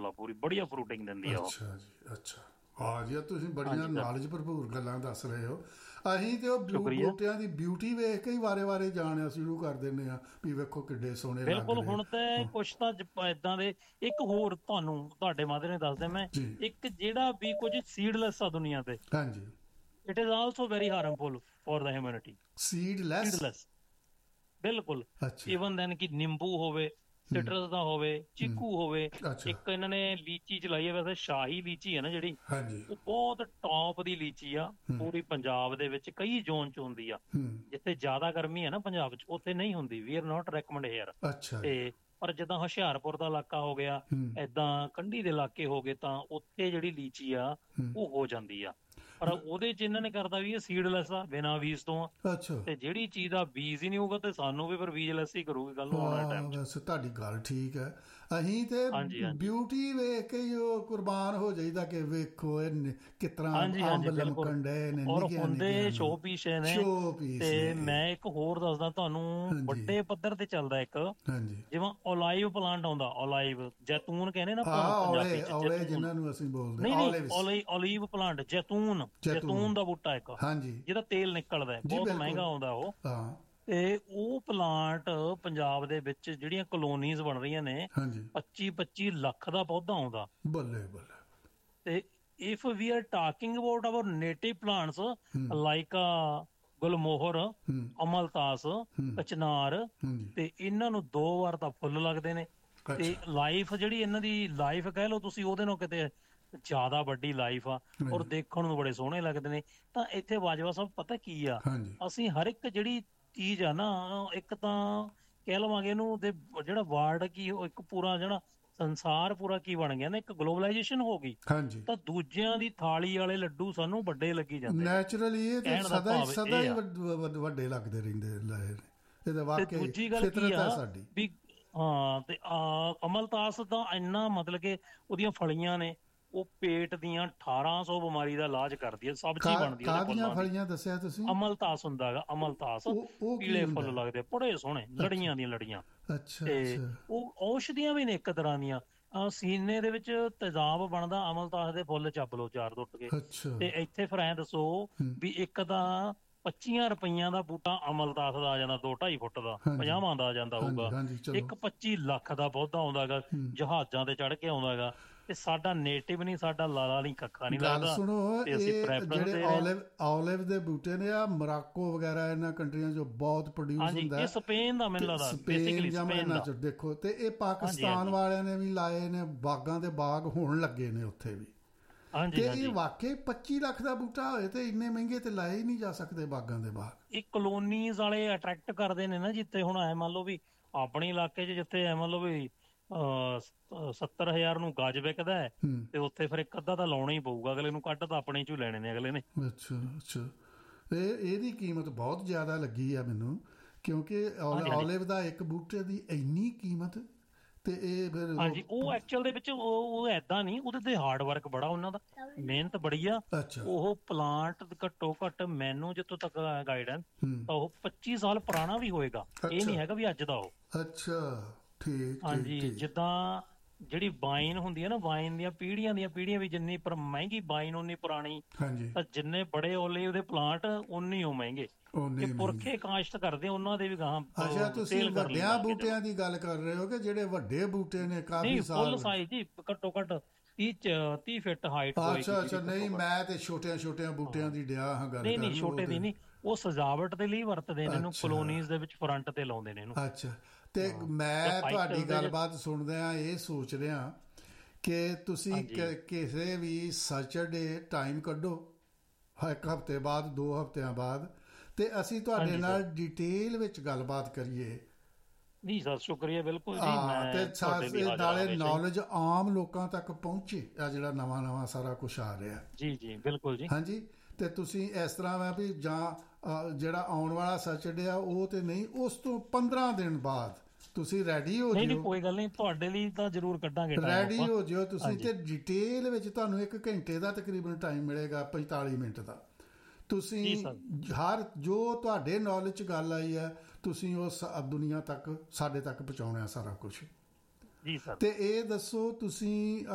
ਆ, ਪੂਰੀ ਬੜੀਆ ਫਰੂਟਿੰਗ ਦਿੰਦੀ ਆ ਉਹ। ਅੱਛਾ ਜੀ, ਅੱਛਾ। ਹਾਂ ਜੀ, ਤੁਸੀਂ ਬੜੀਆਂ ਹਾਂਜੀ ਸਰ। ਨਾਲੇਜ ਭਰਪੂਰ ਗੱਲਾਂ ਦੱਸ ਰਹੇ ਹੋ। ਅਸੀਂ ਤੇ ਉਹ ਸ਼ੁਕਰੀਆ। ਬੂਟਿਆਂ ਦੀ ਬਿਊਟੀ ਵੇਖ ਕੇ ਹੀ ਵਾਰੇ ਜਾਣਿਆ ਸ਼ੁਰੂ ਕਰ ਦਿੰਦੇ ਹਾਂ ਵੀ ਵੇਖੋ ਕਿੱਡੇ ਸੋਹਣੇ ਲੱਗ ਬਿਲਕੁਲ। ਰਹੇ। ਹੁਣ ਤੇ ਹਾਂ, ਕੁਛ ਤਾਂ ਏਦਾਂ ਦੇ, ਇੱਕ ਹੋਰ ਤੁਹਾਨੂੰ ਤੁਹਾਡੇ ਮਾਧਿਅਮ ਨੇ ਦੱਸਦੇ ਮੈਂ, ਜੀ। ਇੱਕ ਜਿਹੜਾ ਵੀ ਕੁਝ ਸੀਡਲੈਸ ਆ ਦੁਨੀਆ ਤੇ, ਹਾਂਜੀ। It is also very harmful for the humanity. Seedless. Seedless, ਬਿਲਕੁਲ। ਅੱਛਾ। ਈਵਨ ਦੈਨ ਕਿ ਨਿੰਬੂ ਹੋਵੇ, ਹੂੰ। ਸਿਟਰਸ ਦਾ ਹੋਵੇ, ਹੂੰ। ਚੀਕੂ ਹੋਵੇ। ਅੱਛਾ। ਇੱਕ ਇਹਨਾਂ ਨੇ ਲੀਚੀ ਚਲਾਈ ਹੈ, ਵੈਸੇ ਸ਼ਾਹੀ ਲੀਚੀ ਹੈ ਨਾ ਜਿਹੜੀ, ਹਾਂਜੀ। ਉਹ ਬਹੁਤ ਟੌਪ ਦੀ ਲੀਚੀ ਆ। ਹੂੰ। ਪੂਰੀ ਪੰਜਾਬ ਦੇ ਵਿੱਚ ਕਈ ਜ਼ੋਨ ਚ ਹੁੰਦੀ ਆ। ਹੂੰ। ਜਿੱਥੇ ਜ਼ਿਆਦਾ ਗਰਮੀ ਹੈ ਨਾ ਪੰਜਾਬ ਚ, ਉੱਥੇ ਨਹੀਂ ਹੁੰਦੀ। ਵੀ ਆਰ ਨਾਟ ਰეკਮੈਂਡ ਹੇਅਰ। ਅੱਛਾ ਜੀ। ਤੇ ਪਰ ਜਿੱਦਾਂ ਹੁਸ਼ਿਆਰਪੁਰ ਦਾ ਇਲਾਕਾ ਹੋ ਗਿਆ, ਹੂੰ। ਏਦਾਂ ਕੰਢੀ ਦੇ ਇਲਾਕੇ ਹੋ ਗਏ, ਤਾਂ ਉੱਥੇ ਜਿਹੜੀ ਲੀਚੀ ਆ ਹੂੰ। ਉਹ ਹੋ ਜਾਂਦੀ ਆ। ਪਰ ਉਹਦੇ ਚ ਇਹਨਾਂ ਨੇ ਕਰਦਾ ਵੀ ਇਹ ਸੀਡਲੈਸ ਆ, ਬਿਨਾਂ ਬੀਜ ਤੋਂ ਆ। ਅੱਛਾ। ਤੇ ਜਿਹੜੀ ਚੀਜ਼ ਦਾ ਬੀਜ ਹੀ ਨਹੀਂ ਹੋਊਗਾ, ਤੇ ਸਾਨੂੰ ਵੀ ਫਿਰ ਬੀਜਲੈਸ ਹੀ ਕਰੂਗੀ ਕੱਲ ਨੂੰ ਆਉਣ ਵਾਲੇ ਟਾਈਮ 'ਚ। ਵੈਸੇ ਤੁਹਾਡੀ ਗੱਲ ਠੀਕ ਹੈ। ਅਸੀਂ ਤੇ ਹਾਂਜੀ ਹਾਂਜੀ ਬਿਊਟੀ ਵੇਖ ਕੇ ਹੀ ਉਹ ਕੁਰਬਾਨ ਹੋ ਜਾਈਦਾ ਕਿ ਵੇਖੋ ਇਹ ਕਿਸ ਤਰ੍ਹਾਂ ਹਾਂਜੀ ਅੰਬ ਹਾਂਜੀ ਬਿਲਕੁਲ। ਲਮਕਣ ਡਏ ਨੇ ਔਰ ਨਿੱਕੀਆਂ ਹੁੰਦੇ ਨਿੱਕੀਆਂ ਨੂੰ। ਸ਼ੋਅ ਪੀਸ ਨੇ। ਸ਼ੋ ਪੀਸ ਤੇ ਨੇ। ਮੈਂ ਇੱਕ ਹੋਰ ਦੱਸਦਾ ਤੁਹਾਨੂੰ, ਹਾਂਜੀ। ਵੱਡੇ ਪੱਧਰ ਤੇ ਚੱਲਦਾ ਇੱਕ, ਹਾਂਜੀ। ਜਿਵੇਂ ਓਲਾਈਵ ਪਲਾਂਟ ਆਉਂਦਾ, ਓਲਾਈਵ ਜੈਤੂਨ ਕਹਿੰਦੇ ਨਾ ਹਾਂ, ਪੰਜਾਬੀ ਔਲੇ ਚ, ਔਲੇ ਜੈਤੂਨ। ਜਿਨ੍ਹਾਂ ਨੂੰ ਅਸੀਂ ਬੋਲਦੇ ਨਹੀਂ ਨਹੀਂ, ਔਲਿਵਸ। ਓਲੀਵ ਪਲਾਂਟ, ਜੈਤੂਨ। ਜੈਤੂਨ। ਜੈਤੂਨ ਦਾ ਬੂਟਾ ਇੱਕ, ਹਾਂਜੀ ਜਿਹਦਾ ਤੇਲ ਨਿਕਲਦਾ ਹੈ, ਜੀ, ਬਹੁਤ ਮਹਿੰਗਾ ਬਿਲਕੁਲ। ਆਉਂਦਾ ਉਹ। ਹਾਂ। ਤੇ ਉਹ ਪਲਾਂਟ ਪੰਜਾਬ ਦੇ ਵਿੱਚ ਜਿਹੜੀਆਂ ਕਲੋਨੀਜ਼ ਬਣ ਰਹੀਆਂ ਨੇ, ਹਾਂਜੀ। 25-25 ਲੱਖ ਦਾ ਪੌਦਾ ਆਉਂਦਾ। ਬੱਲੇ ਬੱਲੇ। ਤੇ if we R talking about hour native plants, ਹੂੰ। ਲਾਈਕ ਗੁਲਮੋਹਰ, ਹੂੰ। ਅਮਲਤਾਸ, ਹੂੰ। ਕਚਨਾਰ, ਹਾਂਜੀ। ਤੇ ਇਹਨਾਂ ਨੂੰ 2 ਵਾਰ ਤਾਂ ਫੁੱਲ ਲੱਗਦੇ ਨੇ। ਤੇ ਅੱਛਾ। ਲਾਈਫ ਜਿਹੜੀ ਇਹਨਾਂ ਦੀ ਲਾਈਫ ਕਹਿ ਲਓ ਤੁਸੀਂ, ਉਹਦੇ ਨਾਲ ਕਿਤੇ ਜ਼ਿਆਦਾ ਵੱਡੀ ਲਾਈਫ ਆ। ਔਰ ਹਾਂਜੀ। ਦੇਖਣ ਨੂੰ ਬੜੇ ਸੋਹਣੇ ਲੱਗਦੇ ਨੇ। ਤਾਂ ਇੱਥੇ ਬਾਜਵਾ ਸਾਹਿਬ ਪਤਾ ਕੀ ਆ, ਹਾਂਜੀ। ਅਸੀਂ ਹਰ ਇੱਕ ਜਿਹੜੀ ਚੀਜ਼ ਆ ਨਾ, ਇੱਕ ਤਾਂ ਕਹਿ ਲਵਾਂਗੇ ਇਹਨੂੰ, ਤੇ ਜਿਹੜਾ ਵਰਲਡ ਕੀ ਇੱਕ ਪੂਰਾ ਜਿਹੜਾ ਸੰਸਾਰ ਪੂਰਾ ਕੀ ਬਣ ਗਿਆ ਨਾ, ਇੱਕ ਗਲੋਬਲਾਈਜੇਸ਼ਨ ਹੋ ਗਈ। ਹਾਂਜੀ। ਤਾਂ ਦੂਜਿਆਂ ਦੀ ਥਾਲੀ ਵਾਲੇ ਲੱਡੂ ਸਾਨੂੰ ਵੱਡੇ ਲੱਗੀ ਜਾਂਦੇ ਨੇ। ਨੈਚੁਰਲੀ ਇਹ ਤੇ ਕਹਿਣ ਦਾ ਸਦਾ ਹੀ ਭਾਵ ਸਦਾ ਇਹ ਹੀ ਆ। ਵੱਡੇ ਲੱਗਦੇ ਰਹਿੰਦੇ ਲਏ ਨੇ। ਇਹ ਤਾਂ ਤੇ ਵਾਕਈ ਦੂਜੀ ਗੱਲ ਕੀ ਫਿਤਰਤ ਆ ਹੈ ਸਾਡੀ। ਵੀ, ਹਾਂ, ਤੇ ਅਮਲਤਾਸ ਦਾ ਇੰਨਾ ਮਤਲਬ ਕਿ ਉਹਦੀਆਂ ਫਲੀਆਂ ਨੇ, ਉਹ ਪੇਟ ਦੀਆਂ 1800 ਬਿਮਾਰੀ ਦਾ ਇਲਾਜ ਕਰਦੀ ਹੈ। ਸਬਜ਼ੀ ਬਣਦੀ ਉਹਦੇ ਕਾਹਦੀਆਂ ਫੁੱਲਾਂ ਦੀ। ਫਲੀਆਂ ਦੱਸਿਆ ਤੁਸੀਂ? ਅਮਲਤਾਸ ਹੁੰਦਾ ਹੈਗਾ, ਅਮਲਤਾਸ। ਉਹ ਕੀ ਪੀਲੇ ਹੁੰਦਾ? ਫੁੱਲ ਲੱਗਦੇ, ਬੜੇ ਸੋਹਣੇ, ਅੱਛਾ ਲੜੀਆਂ ਦੀਆਂ ਲੜੀਆਂ। ਅੱਛਾ ਤੇ ਅੱਛਾ। ਉਹ ਔਸ਼ਧੀਆਂ ਵੀ ਨੇ ਇੱਕ ਤਰ੍ਹਾਂ ਦੀਆਂ। ਸੀਨੇ ਦੇ ਵਿੱਚ ਤੇਜ਼ਾਬ ਬਣਦਾ, ਅਮਲਤਾਸ ਦੇ ਫੁੱਲ ਚੱਬ ਲਓ 4 ਟੁੱਟ ਕੇ। ਅੱਛਾ। ਤੇ ਇੱਥੇ ਫਿਰ ਐਂ ਦੱਸੋ ਹੂੰ। ਵੀ ਇੱਕ ਤਾਂ 25 ਰੁਪਈਆਂ ਦਾ ਬੂਟਾ ਅਮਲਤਾਸ ਦਾ ਆ ਜਾਂਦਾ, 2-2.5 ਫੁੱਟ ਦਾ, ਹਾਂਜੀ 50ਵਾਂ ਦਾ ਆ ਜਾਂਦਾ ਹਾਂਜੀ ਹੋਊਗਾ। ਹਾਂਜੀ, ਚਲੋ। ਇੱਕ 25 ਲੱਖ ਦਾ ਪੌਦਾ ਆਉਂਦਾ ਹੈਗਾ, ਹੂੰ। ਜਹਾਜ਼ਾਂ ਤੇ ਚੜ ਕੇ ਆਉਂਦਾ ਹੈਗਾ। ਤੇ ਸਾਡਾ ਨੇਟਿਵ ਨਹੀਂ, ਸਾਡਾ ਲਾਲਾ ਨਹੀਂ, ਕੱਖਾ ਨਹੀਂ ਗੱਲ ਲੱਗਦਾ। ਸੁਣੋ, ਤੇ ਅਸੀਂ ਇਹ ਪ੍ਰੈਫਰੈਂਸ ਜਿਹੜੇ ਦੇ ਰਹੇ ਹਾਂ। ਔਲਿਵ ਦੇ ਬੂਟੇ ਨੇ ਆ ਮੋਰਾਕੋ ਵਗੈਰਾ ਇਹਨਾਂ ਕੰਟਰੀਆਂ 'ਚ ਬਹੁਤ ਪ੍ਰੋਡਿਊਸ ਹਾਂਜੀ, ਹੁੰਦਾ ਇਹ ਹੈ। ਸਪੇਨ ਦਾ ਮੈਨੂੰ ਤੇ ਲੱਗਦਾ, ਸਪੇਨ ਬੇਸਿਕਲੀ ਜਾਂ ਸਪੇਨ ਇਹਨਾਂ ਦਾ। 'ਚ ਦੇਖੋ, ਤੇ ਇਹ ਹਾਂਜੀ ਪਾਕਿਸਤਾਨ ਹਾਂਜੀ ਵਾਲਿਆਂ ਨੇ ਵੀ ਲਾਏ ਨੇ, ਬਾਗਾਂ ਦੇ ਬਾਗ ਹੋਣ ਲੱਗੇ ਨੇ ਉੱਥੇ ਵੀ। ਤੇ ਹਾਂਜੀ ਇਹ ਹਾਂਜੀ। ਵਾਕਈ 25 ਲੱਖ ਦਾ ਬੂਟਾ ਹੋਏ ਤੇ ਇੰਨੇ ਮਹਿੰਗੇ ਤੇ ਲਾਏ ਹੀ ਨਹੀਂ ਜਾ ਸਕਦੇ ਬਾਗਾਂ ਦੇ ਬਾਗ। ਇਹ ਕਲੋਨੀਜ਼ ਵਾਲੇ ਅਟਰੈਕਟ ਕਰਦੇ ਨੇ ਨਾ, ਜਿੱਥੇ ਹੁਣ ਐ ਮੰਨ ਲਓ ਵੀ ਆਪਣੇ ਇਲਾਕੇ 'ਚ ਜਿੱਥੇ ਐ ਮੰਨ ਲਓ ਵੀ 70,000 ਨੂੰ ਗਜ ਵਿਕਦਾ ਹੈ, ਹੂੰ। ਤੇ ਉੱਥੇ ਫਿਰ ਇੱਕ ਅੱਧਾ ਤਾਂ ਲਾਉਣਾ ਹੀ ਪਊਗਾ ਅਗਲੇ ਨੂੰ। ਕੱਢ ਤਾਂ ਆਪਣੇ 'ਚੋਂ ਲੈਣੇ ਨੇ ਅਗਲੇ ਨੇ। ਅੱਛਾ ਅੱਛਾ। ਇਹਦੀ ਕੀਮਤ ਬਹੁਤ ਜ਼ਿਆਦਾ ਲੱਗੀ ਆ ਮੈਨੂੰ, ਕਿਉਂਕਿ ਹਾਂਜੀ ਹਾਂਜੀ ਔਲਿਵ ਦਾ ਇੱਕ ਬੂਟੇ ਦੀ ਇੰਨੀ ਕੀਮਤ। ਤੇ ਇਹ ਫਿਰ ਹਾਂਜੀ। ਉਹ ਐਕਚੁਅਲ ਦੇ ਵਿੱਚ ਉਹ ਐਦਾਂ ਨਹੀਂ, ਉਹਦੇ ਤੇ ਹਾਰਡ ਵਰਕ ਬੜਾ ਉਹਨਾਂ ਦਾ, ਮਿਹਨਤ ਬੜੀ ਆ। ਅੱਛਾ। ਉਹ ਪਲਾਂਟ ਘੱਟੋ ਘੱਟ ਮੈਨੂੰ ਜਿੱਥੋਂ ਤੱਕ ਗਾਈਡੈਂਸ, ਹੂੰ। ਤਾਂ ਉਹ 25 ਸਾਲ ਪੁਰਾਣਾ ਵੀ ਹੋਏਗਾ। ਇਹ ਅੱਛਾ ਨਹੀਂ ਹੈਗਾ ਵੀ ਅੱਜ ਦਾ ਉਹ। ਅੱਛਾ। ਠੀਕ ਠੀਕ ਹਾਂਜੀ, ਠੀਕ। ਜਿੱਦਾਂ ਜਿਹੜੀ ਵਾਈਨ ਹੁੰਦੀ ਹੈ ਨਾ, ਵਾਈਨ ਦੀਆਂ ਪੀੜ੍ਹੀਆਂ ਵੀ, ਜਿੰਨੀ ਮਹਿੰਗੀ ਵਾਈਨ ਉਨੀ ਪੁਰਾਣੀ। ਹਾਂਜੀ। ਤਾਂ ਜਿੰਨੇ ਬੜੇ ਓਲੇ ਉਹਦੇ ਪਲਾਂਟ, ਉਨੀ ਉਹ ਮਹਿੰਗੇ। ਓਨੇ ਜੇ ਹੀ ਮਹਿੰਗੇ। ਪੁਰਖੇ ਕਾਸ਼ਤ ਕਰਦੇ ਉਹਨਾਂ ਦੇ ਵੀ ਅੱਛਾ, ਗਾਹਾਂ ਤੁਸੀਂ ਸੇਲ ਕਰ ਲਈ ਵੱਡਿਆਂ ਮੰਨ ਕੇ ਚਲੋ। ਬੂਟਿਆਂ ਦੀ ਗੱਲ ਕਰ ਰਹੇ ਹੋ ਕਿ ਜਿਹੜੇ ਵੱਡੇ ਬੂਟੇ ਨੇ ਕਾਫੀ ਨਹੀਂ, ਫੁੱਲ ਸਾਲ? ਸਾਈਜ਼ ਜੀ, ਘੱਟੋ ਘੱਟ 30 ਫਿੱਟ ਹਾਈਟ ਹੋਏਗੀ ਅੱਛਾ ਅੱਛਾ। ਜਿਹਦੀ ਨਹੀਂ, ਘੱਟੋ ਘੱਟ। ਮੈਂ ਤੇ ਛੋਟਿਆਂ ਛੋਟਿਆਂ ਬੂਟਿਆਂ ਹਾਂ, ਦੀ ਡਿਆ ਹਾਂ ਗੱਲ ਨਹੀਂ ਨਹੀਂ, ਕਰਨ। ਉਹ ਛੋਟੇ ਤੇ ਦੀ ਨਹੀਂ, ਉਹ ਸਜਾਵਟ ਦੇ ਲਈ ਵਰਤਦੇ ਨੇ ਇਹਨੂੰ, ਅੱਛਾ ਕਲੋਨੀਜ਼ ਦੇ ਵਿੱਚ ਫਰੰਟ ਤੇ ਲਾਉਂਦੇ ਨੇ ਇਹਨੂੰ। ਅੱਛਾ। ਤੇ ਹਾਂ, ਜਾਂ ਮੈਂ ਤੁਹਾਡੀ ਸਾਈਕਲ ਦੇ ਗੱਲਬਾਤ ਸੁਣਦਿਆਂ ਇਹ ਸੋਚ ਰਿਹਾ ਕਿ ਤੁਸੀਂ ਹਾਂਜੀ ਕਿਸੇ ਵੀ ਸੈਚਰਡੇ ਟਾਈਮ ਕੱਢੋ, ਇੱਕ ਹਫ਼ਤੇ ਬਾਅਦ, 2 ਹਫ਼ਤਿਆਂ ਬਾਅਦ, ਤੇ ਅਸੀਂ ਤੁਹਾਡੇ ਹਾਂਜੀ ਨਾਲ ਸਰ। ਡਿਟੇਲ ਵਿੱਚ ਗੱਲਬਾਤ ਕਰੀਏ। ਜੀ ਸਰ, ਸ਼ੁਕਰੀਆ, ਬਿਲਕੁਲ ਜੀ, ਹਾਂ, ਤੇ ਮੈਂ ਤੁਹਾਡੇ ਲਈ ਹਾਜ਼ਰ ਹਾਂ ਨਾਲੇ ਹਮੇਸ਼ਾ ਹੀ। ਨੌਲੇਜ ਆਮ ਲੋਕਾਂ ਤੱਕ ਪਹੁੰਚੇ, ਆ ਜਿਹੜਾ ਨਵਾਂ ਨਵਾਂ ਸਾਰਾ ਕੁਝ ਆ ਰਿਹਾ। ਜੀ ਜੀ, ਬਿਲਕੁਲ ਜੀ। ਹਾਂਜੀ। ਤੇ ਤੁਸੀਂ ਇਸ ਤਰ੍ਹਾਂ ਵਾ ਵੀ, ਜਾਂ ਜਿਹੜਾ ਆਉਣ ਵਾਲਾ ਸੈਚਰਡੇ ਆ ਉਹ ਤੇ ਨਹੀਂ, ਉਸ ਤੋਂ 15 ਦਿਨ ਬਾਅਦ ਤੁਸੀਂ ਰੈਡੀ ਹੋ ਨਹੀਂ ਨਹੀਂ, ਜਿਓ। ਕੋਈ ਗੱਲ ਨਹੀਂ, ਤੁਹਾਡੇ ਲਈ ਤਾਂ ਜ਼ਰੂਰ ਕੱਢਾਂਗੇ ਟਾਈਮ ਰੈਡੀ ਆਪਾਂ। ਹੋ ਜਿਓ ਤੁਸੀਂ, ਹਾਂਜੀ ਤੇ ਡਿਟੇਲ ਵਿੱਚ ਤੁਹਾਨੂੰ 1 ਘੰਟੇ ਦਾ ਤਕਰੀਬਨ ਟਾਈਮ ਮਿਲੇਗਾ, 45 ਮਿੰਟ ਦਾ। ਤੁਸੀਂ ਜੀ ਸਰ। ਹਰ ਜੋ ਤੁਹਾਡੇ ਨੌਲੇਜ 'ਚ ਗੱਲ ਆਈ ਹੈ, ਤੁਸੀਂ ਉਸ ਦੁਨੀਆ ਤੱਕ, ਸਾਡੇ ਤੱਕ ਪਹੁੰਚਾਉਣਾ ਸਾਰਾ ਕੁਝ। ਜੀ ਸਰ। ਤੇ ਇਹ ਦੱਸੋ ਤੁਸੀਂ